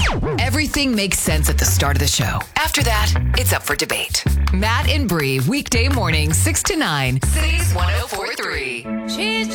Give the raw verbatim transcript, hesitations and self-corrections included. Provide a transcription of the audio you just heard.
Everything makes sense at the start of the show. After that, it's up for debate. Matt and Bree, weekday morning, six to nine. Cities one oh four three. She's